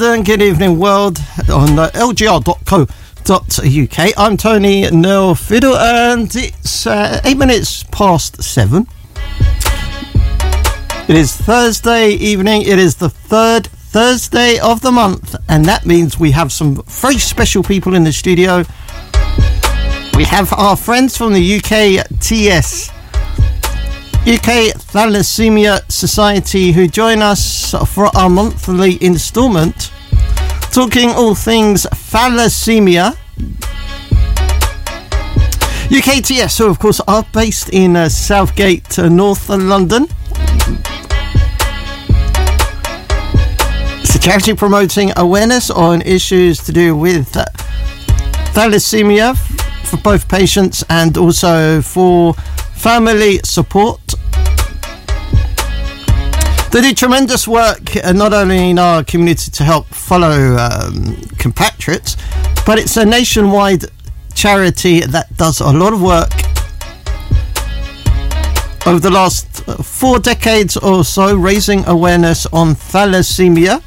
Good evening, world, on lgr.co.uk. I'm Tony Nelfiddle, and it's 8 minutes past 7. It is Thursday evening. It is the third Thursday of the month, and that means we have some very special people in the studio. We have our friends from the UKTS, UK Thalassemia Society, who join us for our monthly instalment, talking all things thalassemia. UKTS, who of course are based in Southgate, North London. It's a charity promoting awareness on issues to do with thalassemia for both patients and also for family support. They do tremendous work, not only in our community to help follow compatriots, but it's a nationwide charity that does a lot of work over the last 4 decades or so, raising awareness on thalassemia.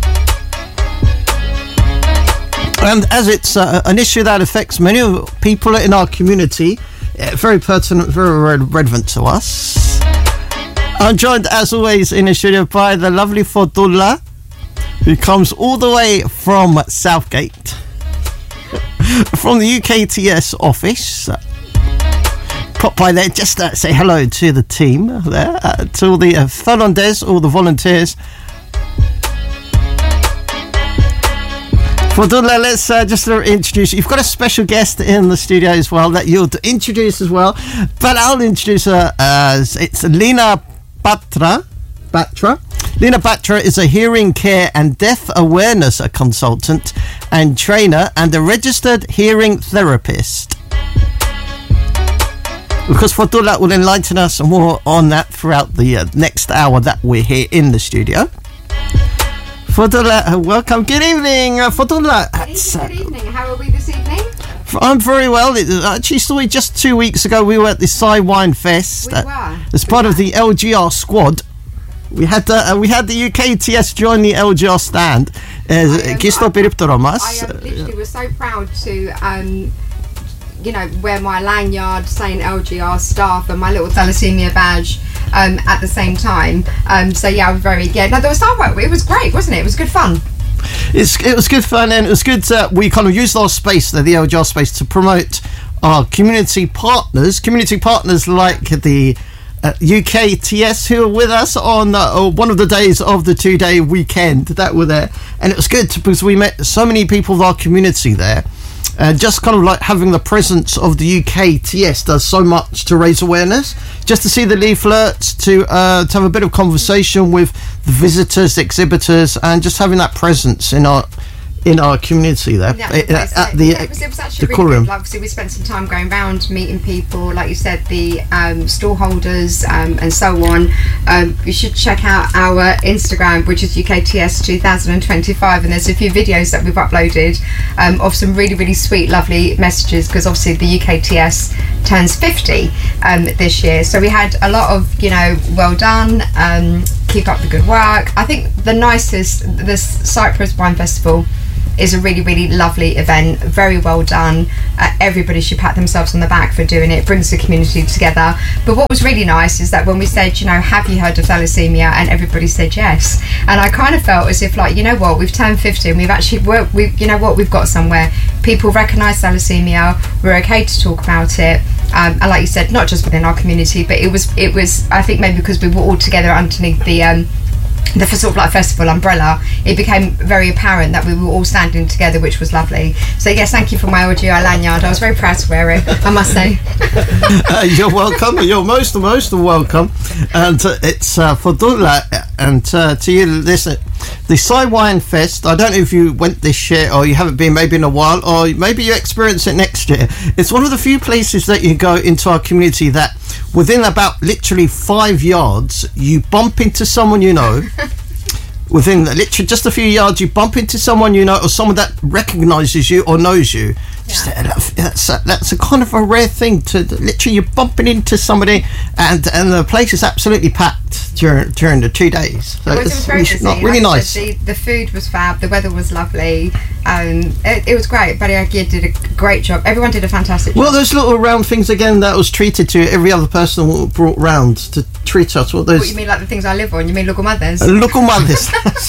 And as it's an issue that affects many people in our community, very pertinent, very relevant to us. I'm joined, as always, in the studio by the lovely Fodullah, who comes all the way from Southgate, from the UKTS office. Pop by there, just say hello to the team there, to all the Finlanders, all the volunteers. Fodullah, let's just introduce you. You've got a special guest in the studio as well that you'll introduce as well, but I'll introduce her as it's Lina Batra. Lina Batra is a hearing care and deaf awareness consultant and trainer and a registered hearing therapist. Because Fodullah will enlighten us more on that throughout the next hour that we're here in the studio. Fodullah, welcome. Good evening, Fodullah. Good evening. How are we this evening? I'm very well. Actually, saw you just 2 weeks ago. We were at the Sci Wine Fest. We were. As part of the LGR squad. We had the UKTS join the LGR stand. I literally was so proud to wear my lanyard saying LGR staff and my little thalassemia badge at the same time. I was very there was it was great, wasn't it? It was good fun. It was good fun, and it was good we kind of used our space there, the LGR space, to promote our community partners like the UKTS, who are with us on one of the days of the 2-day weekend that were there. And it was good because we met so many people of our community there. Just kind of like having the presence of the UKTS does so much to raise awareness. Just to see the leaflets, to have a bit of conversation with the visitors, the exhibitors, and just having that presence in our community there. It was actually really good. Like, obviously we spent some time going around meeting people, like you said, the stall holders and so on. You should check out our Instagram, which is UKTS 2025, and there's a few videos that we've uploaded of some really, really sweet, lovely messages, because obviously the UKTS turns 50 this year. So we had a lot of, well done, keep up the good work. I think the Cyprus Wine Festival is a really, really lovely event, very well done. Everybody should pat themselves on the back for doing it. It brings the community together. But what was really nice is that when we said, have you heard of thalassemia, and everybody said yes, and I kind of felt as if, like, we've turned 50 and we've actually we've got somewhere. People recognise thalassemia, we're okay to talk about it, and like you said, not just within our community, but it was I think maybe because we were all together underneath the sort of like festival umbrella, it became very apparent that we were all standing together, which was lovely. So yes, thank you for my LGR lanyard. I was very proud to wear it, I must say. You're welcome. You're most welcome. And it's Fodullah, and to you, listen, the Sci Wine Fest, I don't know if you went this year or you haven't been maybe in a while, or maybe you experience it next year. It's one of the few places that you go into our community that within about literally 5 yards you bump into someone within literally just a few yards you bump into someone or someone that recognises you or knows you. That's a kind of a rare thing to literally you're bumping into somebody and the place is absolutely packed during the 2 days. So it was very busy. Really nice. The food was fab. The weather was lovely. It was great. Buddy Agir did a great job. Everyone did a fantastic job. Well, those little round things again that was treated to every other person brought round to treat us. What you mean, like the things I live on? You mean local mothers? Local mothers.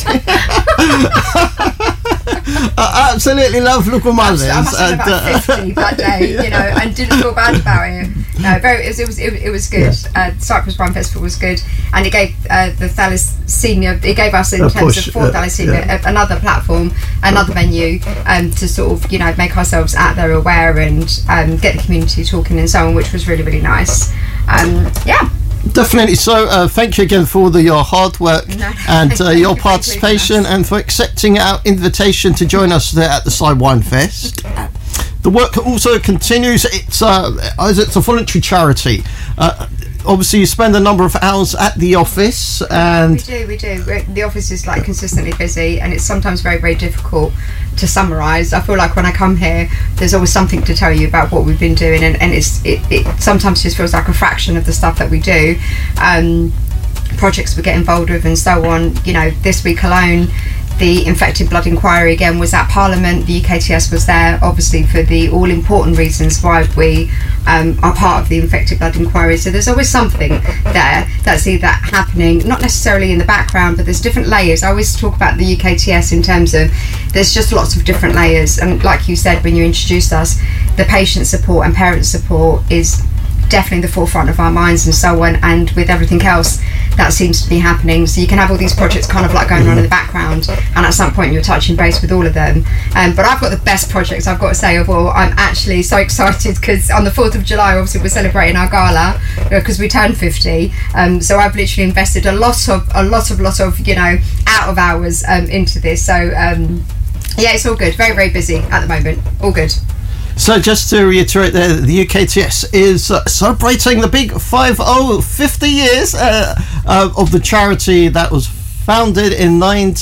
I absolutely love local mothers. I must have been about 50 that day, and didn't feel bad about it. No, it was good. Cyprus Wine Festival was good, and it gave the thalassemia. It gave us, in terms of for thalassemia, another platform, another venue, to sort of make ourselves out there aware and get the community talking and so on, which was really, really nice. Definitely. So thank you again for your hard work and your participation, and for accepting our invitation to join us there at the Side Wine Fest. The work also continues. It's a voluntary charity. Obviously, you spend a number of hours at the office, and we do. The office is consistently busy, and it's sometimes very, very difficult to summarise. I feel like when I come here, there's always something to tell you about what we've been doing, and it sometimes just feels like a fraction of the stuff that we do. Projects we get involved with and so on. This week alone, the Infected Blood Inquiry again was at Parliament. The UKTS was there, obviously, for the all-important reasons why we are part of the Infected Blood Inquiry. So there's always something there that's either happening, not necessarily in the background, but there's different layers. I always talk about the UKTS in terms of there's just lots of different layers. And like you said when you introduced us, the patient support and parent support is definitely the forefront of our minds and so on, and with everything else that seems to be happening, so you can have all these projects kind of going on in the background, and at some point you're touching base with all of them. But I've got the best projects, I've got to say, of all. I'm actually so excited because on the 4th of July obviously we're celebrating our gala because we turned 50, so I've literally invested a lot of out of hours into this, so it's all good. Very, very busy at the moment, all good. So just to reiterate there, the UKTS is celebrating the big 50 years of the charity that was founded in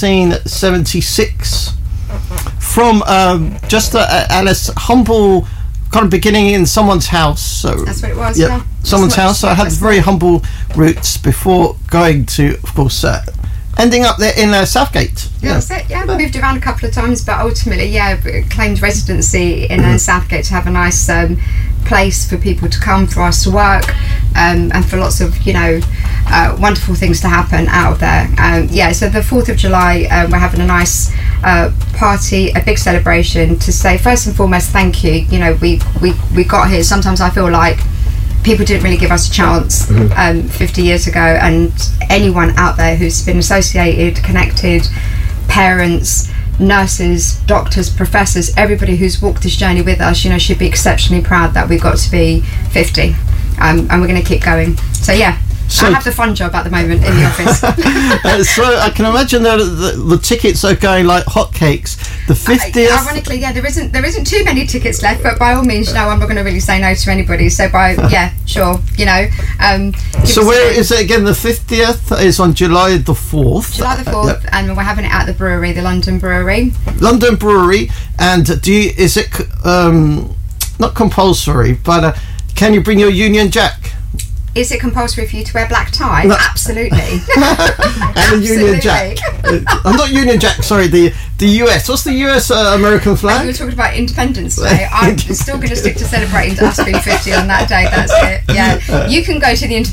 1976 from just Alice humble kind of beginning in someone's house. So that's what it was, yeah. Someone's house. So I had very humble roots before going to, of course, ending up there in Southgate. Yeah, that's it. Yeah, moved around a couple of times, but ultimately, claimed residency in Southgate to have a nice place for people to come, for us to work, and for lots of wonderful things to happen out of there. So the 4th of July, we're having a nice party, a big celebration to say first and foremost thank you. We got here. Sometimes I feel like people didn't really give us a chance 50 years ago, and anyone out there who's been associated, connected, parents, nurses, doctors, professors, everybody who's walked this journey with us, should be exceptionally proud that we got to be 50, and we're going to keep going. So I have the fun job at the moment in the office. So I can imagine that the tickets are going like hotcakes. The 50th. Ironically, there isn't too many tickets left, but by all means, I'm not going to really say no to anybody. So sure, so where is it again? The 50th is on July the 4th. July the 4th, and we're having it at the brewery, the London Brewery. London Brewery, and is it not compulsory, but can you bring your Union Jack? Is it compulsory for you to wear black tie? No. Absolutely. And a Union Jack. I'm not Union Jack, sorry, the US. What's the US American flag? We were talking about Independence Day. I'm still going to stick to celebrating us being 50 on that day, that's it. Yeah. You can go to the